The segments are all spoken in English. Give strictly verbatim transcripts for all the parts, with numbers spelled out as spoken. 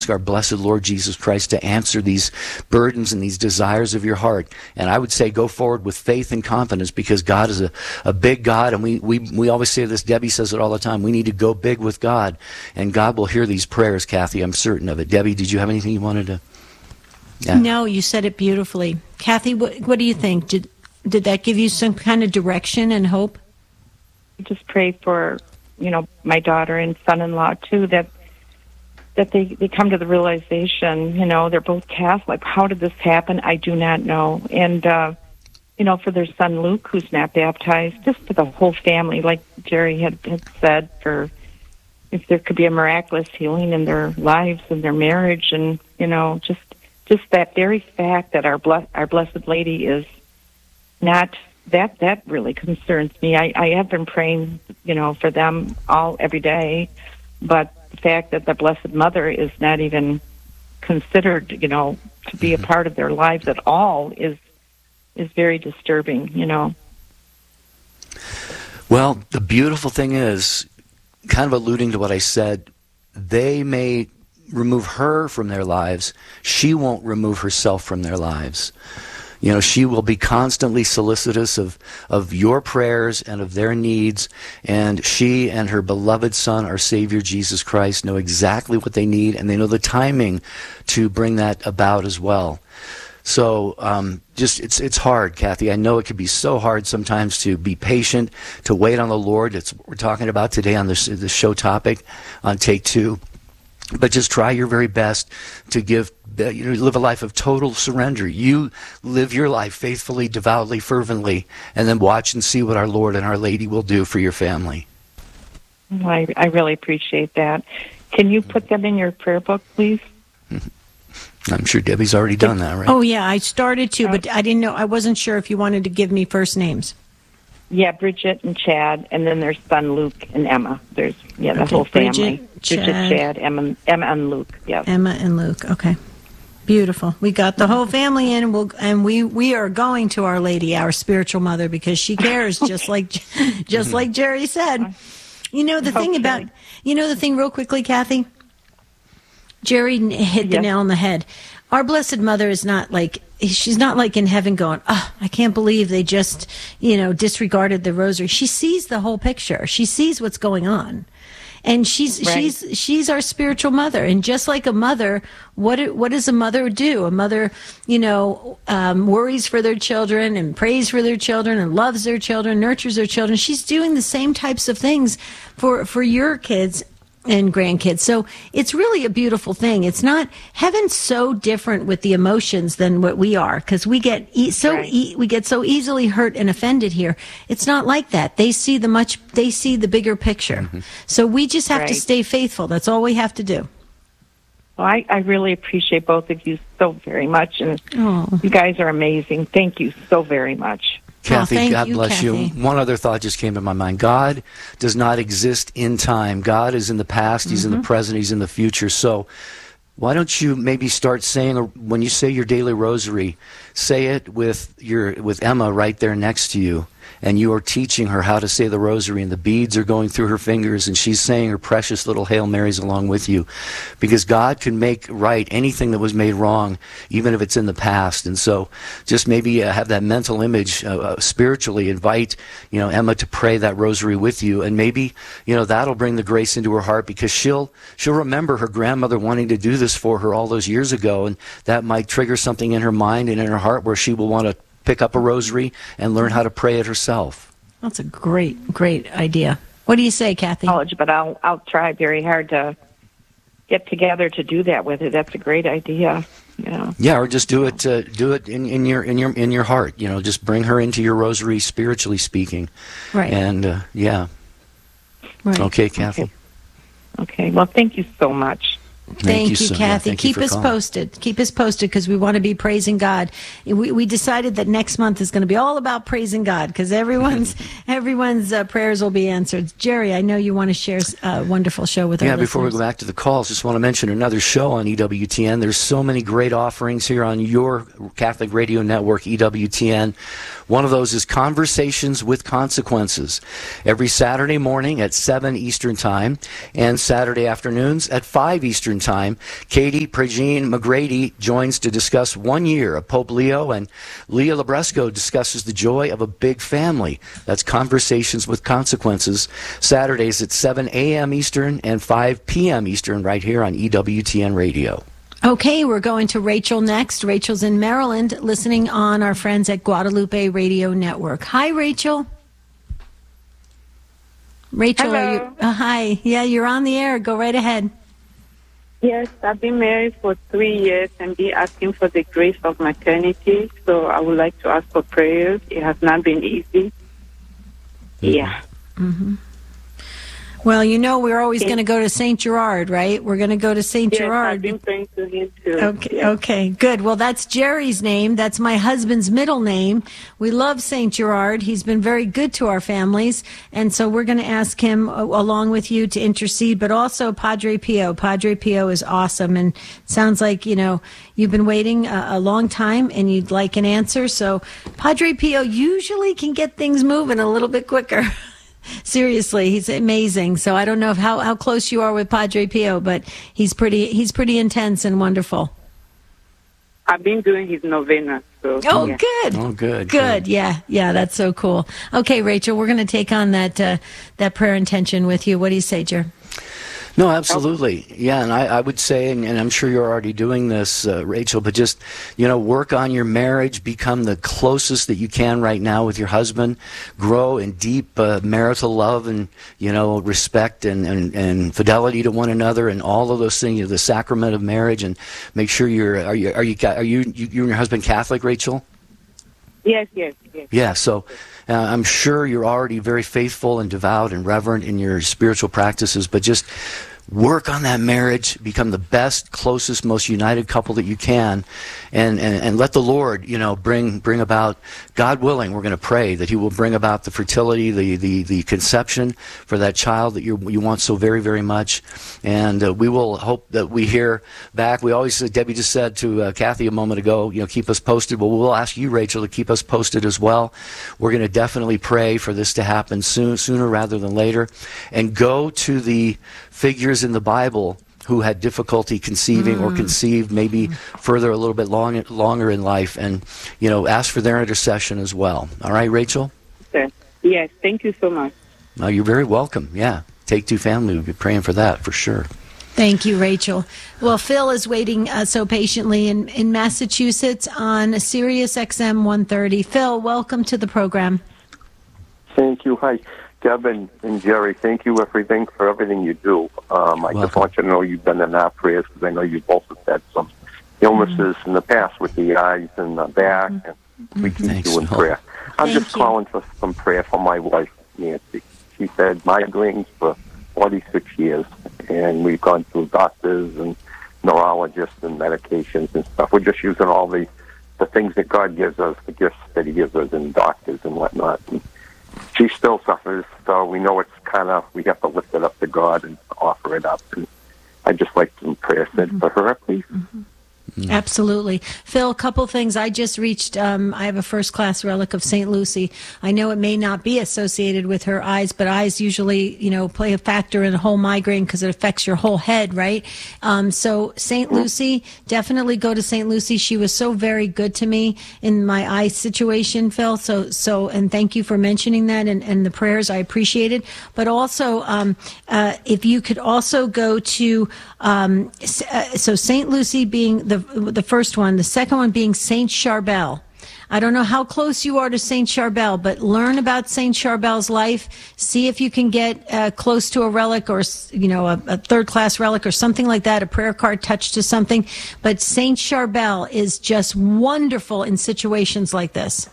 our blessed Lord Jesus Christ to answer these burdens and these desires of your heart. And I would say go forward with faith and confidence, because God is a, a big God, and we, we, we always say this, Debbie says it all the time, we need to go big with God, and God will hear these prayers, Kathy, I'm certain of it. Debbie, did you have anything you wanted to? Yeah. No, you said it beautifully. Kathy, what, what do you think? Did, did that give you some kind of direction and hope? Just pray for, you know, my daughter and son-in-law, too, that that they, they come to the realization, you know, they're both Catholic. How did this happen? I do not know. And, uh, you know, for their son Luke, who's not baptized, just for the whole family, like Jerry had, had said, for if there could be a miraculous healing in their lives and their marriage, and, you know, just just that very fact that our, ble- our Blessed Lady is not, that that really concerns me. I, I have been praying, you know, for them all every day, but the fact that the Blessed Mother is not even considered, you know, to be a part of their lives at all is is very disturbing, you know. Well, the beautiful thing is, kind of alluding to what I said, they may remove her from their lives. She won't remove herself from their lives. You know, she will be constantly solicitous of, of your prayers and of their needs, and she and her beloved Son, our Savior Jesus Christ, know exactly what they need, and they know the timing to bring that about as well. So um, just it's it's hard, Kathy. I know it can be so hard sometimes to be patient, to wait on the Lord. That's what we're talking about today on this, this show topic on Take Two. But just try your very best to give, you know, live a life of total surrender. You live your life faithfully, devoutly, fervently, and then watch and see what our Lord and our Lady will do for your family. I, I really appreciate that. Can you put them in your prayer book, please? I'm sure Debbie's already done that, right? Oh, yeah, I started to, but I didn't know, I wasn't sure if you wanted to give me first names. Yeah, Bridget and Chad, and then their son Luke and Emma. There's yeah, the okay, whole family. Bridget, Chad, Bridget, Chad, Emma, Emma, and Luke. Yeah, Emma and Luke. Okay, beautiful. We got the whole family in, and we'll and we we are going to Our Lady, our spiritual mother, because she cares, okay. just like just like Jerry said. You know the okay. thing about you know the thing real quickly, Kathy. Jerry hit the yes. nail on the head. Our Blessed Mother is not like, she's not like in heaven going, oh, I can't believe they just, you know, disregarded the rosary. She sees the whole picture. She sees what's going on. And she's right. she's she's our spiritual mother. And just like a mother, what what does a mother do? A mother, you know, um, worries for their children and prays for their children and loves their children, nurtures their children. She's doing the same types of things for, for your kids and grandkids. So it's really a beautiful thing. It's not, heaven's so different with the emotions than what we are, because we get e- so right. e- we get so easily hurt and offended here. It's not like that. They see the much they see the bigger picture. Mm-hmm. So we just have right. to stay faithful. That's all we have to do. Well, I, I really appreciate both of you so very much, and oh. you guys are amazing. Thank you so very much. Kathy, oh, God you, bless Kathy. you. One other thought just came to my mind. God does not exist in time. God is in the past, He's mm-hmm. in the present, He's in the future. So why don't you maybe start saying, when you say your daily rosary, say it with your with Emma right there next to you, and you are teaching her how to say the rosary, and the beads are going through her fingers, and she's saying her precious little Hail Marys along with you, because God can make right anything that was made wrong, even if it's in the past. And so just maybe uh, have that mental image, uh, uh, spiritually invite, you know, Emma to pray that rosary with you, and maybe, you know, that'll bring the grace into her heart, because she'll she'll remember her grandmother wanting to do this for her all those years ago, and that might trigger something in her mind and in her heart where she will want to pick up a rosary and learn how to pray it herself. That's a great, great idea. What do you say, Kathy? College, but I'll I'll try very hard to get together to do that with her. That's a great idea. Yeah. Yeah, or just do it. Uh, do it in, in your in your in your heart. You know, just bring her into your rosary, spiritually speaking. Right. And uh, yeah. Right. Okay, Kathy. Okay. okay. Well, thank you so much. Thank, Thank you, so, Kathy. yeah, Keep us calling. posted. Keep us posted, because we want to be praising God. We we decided that next month is going to be all about praising God, because everyone's everyone's uh, prayers will be answered. Jerry, I know you want to share a wonderful show with our Yeah, listeners. before we go back to the calls, just want to mention another show on E W T N. There's so many great offerings here on your Catholic Radio Network, E W T N. One of those is Conversations with Consequences, every Saturday morning at seven Eastern Time, and Saturday afternoons at five Eastern time. Katie Pregine McGrady joins to discuss one year of Pope Leo, and Leah Labresco discusses the joy of a big family. That's Conversations with Consequences, Saturdays at seven a.m. Eastern and five p.m. Eastern right here on E W T N Radio. Okay, we're going to Rachel next. Rachel's in Maryland, listening on our friends at Guadalupe Radio Network. Hi, Rachel. Rachel, Hello. are you? Uh, hi. Yeah, you're on the air. Go right ahead. Yes, I've been married for three years and be asking for the grace of maternity. So I would like to ask for prayers. It has not been easy. Yeah. Mm-hmm. Well, you know, we're always going to go to Saint Gerard, right? We're going to go to Saint Yes, Gerard. I've been praying to him too. Okay, Yes. okay, good. Well, that's Jerry's name. That's my husband's middle name. We love Saint Gerard. He's been very good to our families. And so we're going to ask him, uh, along with you, to intercede, but also Padre Pio. Padre Pio is awesome. And sounds like, you know, you've been waiting a, a long time and you'd like an answer. So Padre Pio usually can get things moving a little bit quicker. Seriously, he's amazing. So I don't know if how, how close you are with Padre Pio, but he's pretty he's pretty intense and wonderful. I've been doing his novena. So, Oh, yeah. good. Oh, good. Good. Yeah. Yeah. That's so cool. Okay, Rachel, we're going to take on that uh, that prayer intention with you. What do you say, Jer? No, absolutely. Yeah, and I, I would say, and, and I'm sure you're already doing this, uh, Rachel, but just, you know, work on your marriage, become the closest that you can right now with your husband, grow in deep uh, marital love and, you know, respect and, and, and fidelity to one another and all of those things, you know, the sacrament of marriage, and make sure you're, are you, are you, are you, you, you and your husband Catholic, Rachel? Yes, yes, yes. Yeah, so uh, I'm sure you're already very faithful and devout and reverent in your spiritual practices, but just work on that marriage, become the best, closest, most united couple that you can, and, and, and let the Lord, you know, bring bring about, God willing, we're going to pray that He will bring about the fertility, the, the, the conception for that child that you you want so very, very much. And uh, we will hope that we hear back. We always, Debbie just said to uh, Kathy a moment ago, you know, keep us posted. Well, we'll ask you, Rachel, to keep us posted as well. We're going to definitely pray for this to happen soon, sooner rather than later. And go to the figures in the Bible who had difficulty conceiving mm. or conceived maybe further a little bit long, longer in life, and, you know, ask for their intercession as well. All right, Rachel? Yes, yes. Thank you so much. No, you're very welcome. Yeah. Take Two Family. We'll be praying for that for sure. Thank you, Rachel. Well, Phil is waiting uh, so patiently in, in Massachusetts on Sirius X M one thirty. Phil, welcome to the program. Thank you. Hi, Devin and Jerry. Thank you everything for everything you do. Um, I Welcome. just want you to know you've been in our prayers because I know you both have had some illnesses mm-hmm. in the past with the eyes and the back, mm-hmm. and we keep Thanks, you in Phil. prayer. I'm Thank just you. calling for some prayer for my wife, Nancy. She's had migraines for forty-six years, and we've gone through doctors and neurologists and medications and stuff. We're just using all the, the things that God gives us, the gifts that He gives us, and doctors and whatnot. And she still suffers, so we know it's kind of, we have to lift it up to God and offer it up. And I'd just like some prayer said mm-hmm. for her, please. Mm-hmm. Absolutely. Phil, a couple things. I just reached, um, I have a first-class relic of Saint Lucy. I know it may not be associated with her eyes, but eyes usually, you know, play a factor in a whole migraine because it affects your whole head, right? Um, so Saint Lucy, definitely go to Saint Lucy. She was so very good to me in my eye situation, Phil. So, so, and thank you for mentioning that and, and the prayers. I appreciate it. But also, um, uh, if you could also go to, um, so Saint Lucy being the the first one, the second one being Saint Charbel. I don't know how close you are to Saint Charbel, but learn about Saint Charbel's life. See if you can get uh, close to a relic or, you know, a, a third-class relic or something like that, a prayer card touched to something. But Saint Charbel is just wonderful in situations like this.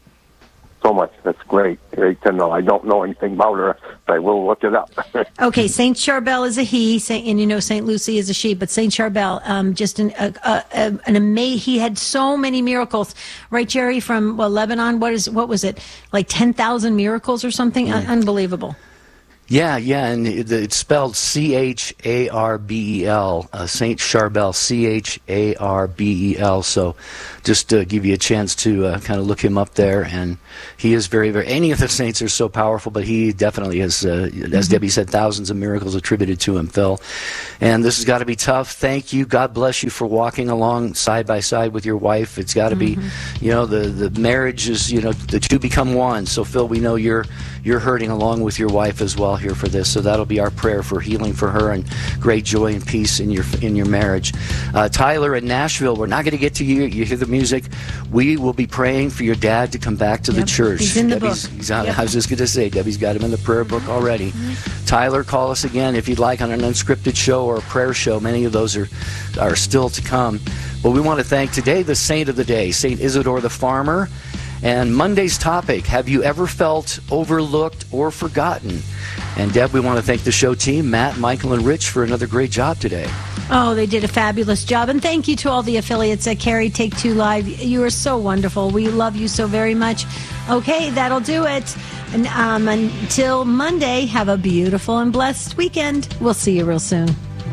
So much. That's great. Great to know. I don't know anything about her, but I will look it up. Okay, Saint Charbel is a he, Saint, and you know Saint Lucy is a she, but Saint Charbel, um, just an a, a, an amazing. He had so many miracles, right, Jerry? From well, Lebanon. What is what was it? Like ten thousand miracles or something? Mm. Un- unbelievable. Yeah, yeah, and it, it's spelled C H A R B E L, uh, Saint Charbel, C H A R B E L. So just to give you a chance to uh, kind of look him up there. And he is very, very, any of the saints are so powerful, but he definitely has, uh, as Debbie said, thousands of miracles attributed to him, Phil. And this has got to be tough. Thank you. God bless you for walking along side by side with your wife. It's got to mm-hmm. be, you know, the, the marriage is, you know, the two become one. So, Phil, we know you're you're hurting along with your wife as well here for this. So that'll be our prayer for healing for her and great joy and peace in your in your marriage. Uh, Tyler in Nashville, we're not going to get to you. You hear the music. We will be praying for your dad to come back to yep. the church. He's in the Debbie's, book. He's on, yep. I was just going to say, Debbie's got him in the prayer book already. Mm-hmm. Tyler, call us again if you'd like on an unscripted show or a prayer show. Many of those are, are still to come. But we want to thank today the saint of the day, Saint Isidore the Farmer. And Monday's topic, have you ever felt overlooked or forgotten? And Deb, we want to thank the show team, Matt, Michael, and Rich for another great job today. Oh, they did a fabulous job. And thank you to all the affiliates at Carrie Take Two Live. You are so wonderful. We love you so very much. Okay, that'll do it. And um, until Monday, have a beautiful and blessed weekend. We'll see you real soon.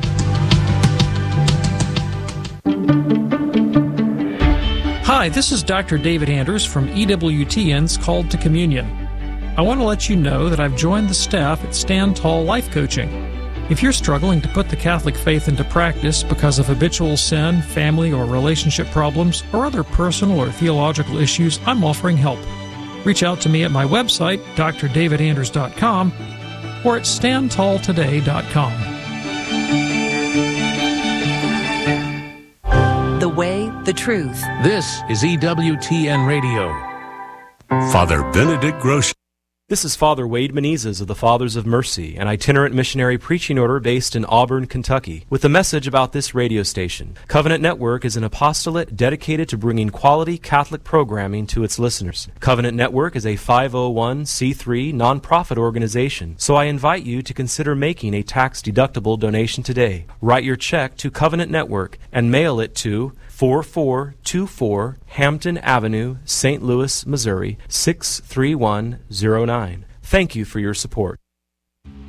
Hi, this is Doctor David Anders from E W T N's Called to Communion. I want to let you know that I've joined the staff at Stand Tall Life Coaching. If you're struggling to put the Catholic faith into practice because of habitual sin, family or relationship problems, or other personal or theological issues, I'm offering help. Reach out to me at my website, d r david anders dot com, or at stand tall today dot com. The way, the truth. This is E W T N Radio. Father Benedict Grosch. This is Father Wade Menezes of the Fathers of Mercy, an itinerant missionary preaching order based in Auburn, Kentucky, with a message about this radio station. Covenant Network is an apostolate dedicated to bringing quality Catholic programming to its listeners. Covenant Network is a five oh one c three nonprofit organization, so I invite you to consider making a tax-deductible donation today. Write your check to Covenant Network and mail it to four four two four Hampton Avenue, Saint Louis, Missouri, six three one zero nine. Thank you for your support.